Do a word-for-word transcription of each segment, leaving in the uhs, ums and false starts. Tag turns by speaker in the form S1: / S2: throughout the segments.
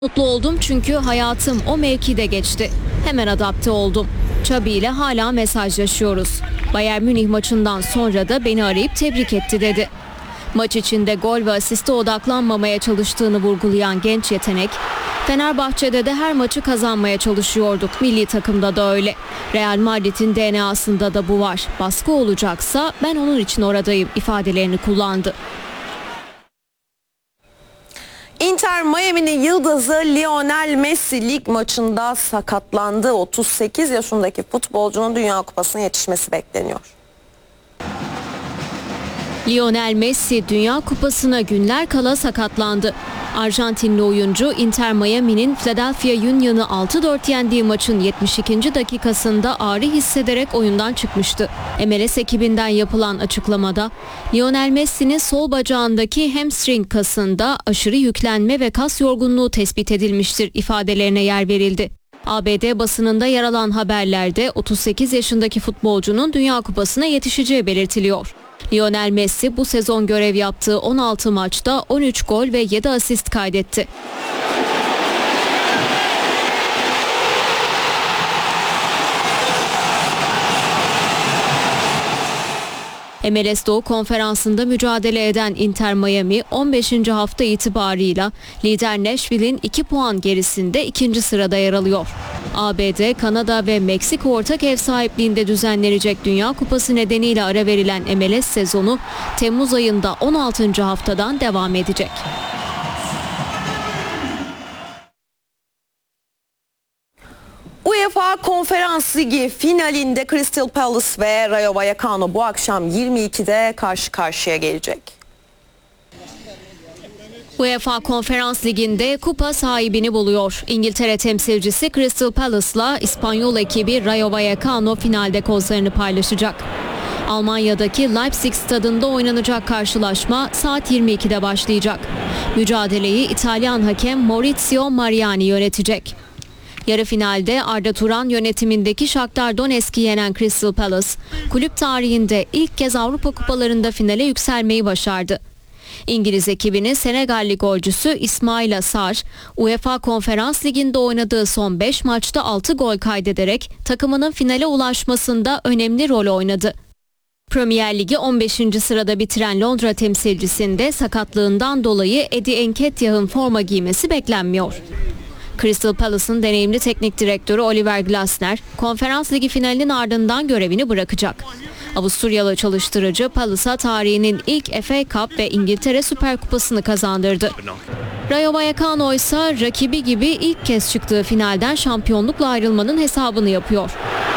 S1: Mutlu oldum çünkü hayatım o mevkide geçti. Hemen adapte oldum. Xabi ile hala mesajlaşıyoruz. Bayern Münih maçından sonra da beni arayıp tebrik etti dedi. Maç içinde gol ve asiste odaklanmamaya çalıştığını vurgulayan genç yetenek, Fenerbahçe'de de her maçı kazanmaya çalışıyorduk. Milli takımda da öyle. Real Madrid'in D N A'sında da bu var. Baskı olacaksa ben onun için oradayım ifadelerini kullandı.
S2: Inter Miami'nin yıldızı Lionel Messi lig maçında sakatlandı. otuz sekiz yaşındaki futbolcunun Dünya Kupası'na yetişmesi bekleniyor.
S1: Lionel Messi Dünya Kupası'na günler kala sakatlandı. Arjantinli oyuncu Inter Miami'nin Philadelphia Union'u altı dört yendiği maçın yetmiş ikinci dakikasında ağrı hissederek oyundan çıkmıştı. M L S ekibinden yapılan açıklamada Lionel Messi'nin sol bacağındaki hamstring kasında aşırı yüklenme ve kas yorgunluğu tespit edilmiştir ifadelerine yer verildi. A B D basınında yer alan haberlerde otuz sekiz yaşındaki futbolcunun Dünya Kupası'na yetişeceği belirtiliyor. Lionel Messi bu sezon görev yaptığı on altı maçta on üç gol ve yedi asist kaydetti. M L S Doğu Konferansı'nda mücadele eden Inter Miami on beşinci hafta itibarıyla lider Nashville'in iki puan gerisinde ikinci sırada yer alıyor. A B D, Kanada ve Meksika ortak ev sahipliğinde düzenlenecek Dünya Kupası nedeniyle ara verilen M L S sezonu Temmuz ayında on altıncı haftadan devam edecek.
S2: UEFA Konferans Ligi finalinde Crystal Palace ve Rayo Vallecano bu akşam yirmi ikide karşı karşıya gelecek.
S1: UEFA Konferans Ligi'nde kupa sahibini buluyor. İngiltere temsilcisi Crystal Palace'la İspanyol ekibi Rayo Vallecano finalde kozlarını paylaşacak. Almanya'daki Leipzig stadında oynanacak karşılaşma saat yirmi ikide başlayacak. Mücadeleyi İtalyan hakem Maurizio Mariani yönetecek. Yarı finalde Arda Turan yönetimindeki Shakhtar Donetsk'i yenen Crystal Palace, kulüp tarihinde ilk kez Avrupa Kupalarında finale yükselmeyi başardı. İngiliz ekibinin Senegalli golcüsü İsmaila Sarr, UEFA Konferans Ligi'nde oynadığı son beş maçta altı gol kaydederek takımının finale ulaşmasında önemli rol oynadı. Premier Ligi on beşinci sırada bitiren Londra temsilcisinde sakatlığından dolayı Eddie Nketiah'ın forma giymesi beklenmiyor. Crystal Palace'ın deneyimli teknik direktörü Oliver Glasner, Konferans Ligi finalinin ardından görevini bırakacak. Avusturyalı çalıştırıcı Palace'a tarihinin ilk F A Cup ve İngiltere Süper Kupası'nı kazandırdı. Rayo Vallecano ise rakibi gibi ilk kez çıktığı finalden şampiyonlukla ayrılmanın hesabını yapıyor.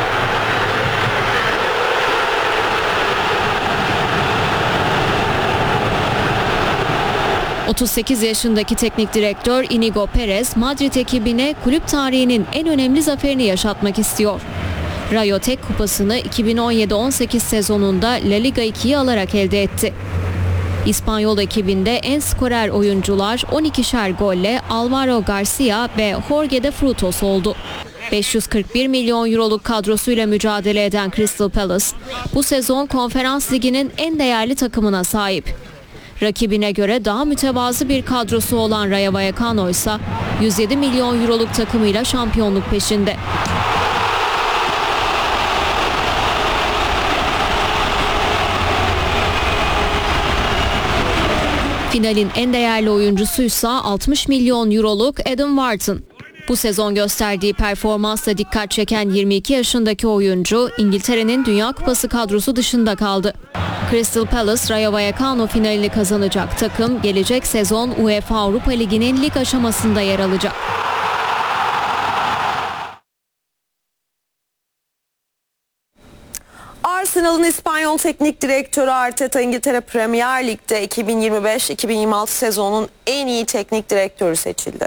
S1: otuz sekiz yaşındaki teknik direktör Inigo Perez, Madrid ekibine kulüp tarihinin en önemli zaferini yaşatmak istiyor. Rayo tek kupasını iki bin on yedi on sekiz sezonunda La Liga ikiyi alarak elde etti. İspanyol ekibinde en skorer oyuncular on ikişer golle Alvaro Garcia ve Jorge de Frutos oldu. beş yüz kırk bir milyon euroluk kadrosuyla mücadele eden Crystal Palace, bu sezon Konferans Ligi'nin en değerli takımına sahip. Rakibine göre daha mütevazı bir kadrosu olan Rayo Vallecano ise yüz yedi milyon euroluk takımıyla şampiyonluk peşinde. Finalin en değerli oyuncusuysa altmış milyon euroluk Adam Wharton. Bu sezon gösterdiği performansla dikkat çeken yirmi iki yaşındaki oyuncu İngiltere'nin Dünya Kupası kadrosu dışında kaldı. Crystal Palace, Rayo Vallecano finalini kazanacak takım gelecek sezon UEFA Avrupa Ligi'nin lig aşamasında yer alacak.
S2: Arsenal'ın İspanyol teknik direktörü Arteta İngiltere Premier Lig'de iki bin yirmi beş iki bin yirmi altı sezonun en iyi teknik direktörü seçildi.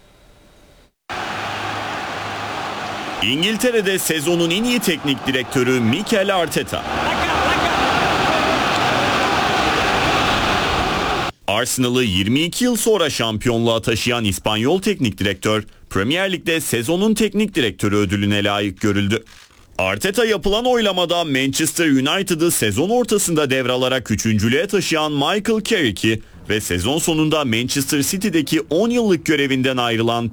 S3: İngiltere'de sezonun en iyi teknik direktörü Mikel Arteta. Arsenal'ı yirmi iki yıl sonra şampiyonluğa taşıyan İspanyol teknik direktör, Premier Lig'de sezonun teknik direktörü ödülüne layık görüldü. Arteta yapılan oylamada Manchester United'ı sezon ortasında devralarak üçüncülüğe taşıyan Michael Carrick'i ve sezon sonunda Manchester City'deki on yıllık görevinden ayrılan